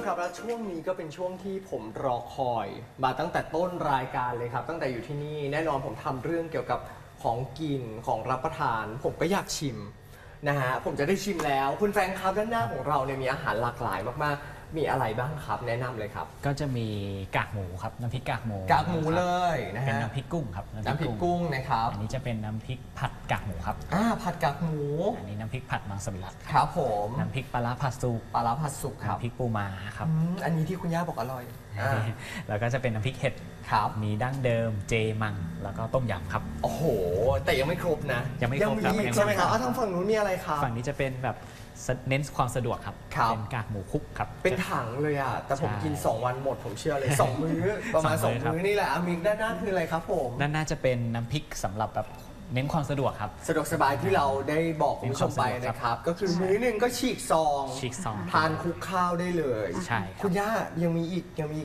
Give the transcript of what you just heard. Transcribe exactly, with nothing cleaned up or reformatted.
ครับและช่วงนี้ก็เป็นช่วงที่ผมรอคอยมาตั้งแต่ต้นรายการเลยครับตั้งแต่อยู่ที่นี่แน่นอนผมทำเรื่องเกี่ยวกับของกินของรับประทาน ผมก็อยากชิมนะฮะผมจะได้ชิมแล้วคุณแฟรงค์ครับด้านหน้าของเราเนี่ยมีอาหารหลากหลายมากๆมีอะไรบ้างครับแนะนำเลยครับก็จะมีกากหมูครับน้ำพริกกากหมูกากหมูเลยนะเป็นฮะน้ำพริกกุ้งครับน้ำพริกกุ้งนะครับอันนี้จะเป็นน้ำพริกผัดกากหมูครับอ่าผัดกากหมูอันนี้น้ำพริกผัดมังสวิรัติครับผมน้ำพริกปลาร้าผัดสุกปลาร้าผัดสุกครับน้ำพริกปูม้าครับอืมอันนี้ที่คุณย่าบอกอร่อยอ่าแล้วก็จะเป็นน้ำพริกเห็ดครับมีดั้งเดิมเจมังแล้วก็ต้มยำครับโอ้โห แต่ยังไม่ครบนะยังไม่ครบครับอีกยังใช่ไหมครับไม่ครบอ่ะทางฝั่งนู้นมีอะไรครับฝั่งนี้จะเป็นแบบเน้นความสะดวกครับครับเป็นกากหมูคลุกครับเป็นถังเลยอ่ะ แต่ผมใช่กิน สอง วันหมดผมเชื่อเลย สอง มื้อ ประมาณสสออง งมื้อครับมื้อนี่แหละอ่ะมีด้านหน้าคืออะไรครับผมด้านหน้าจะเป็นน้ำพริกสำหรับแบบเน้นความสะดวกครับสะดวกสบายที่เราได้บอกคุณผู้ชมไปนะครับ ก็คือมื้อหนึ่งก็ฉีกซองฉีกซองทานคลุกข้าวได้เลยใช่ครับคุณย่ายังมีอีกยังมี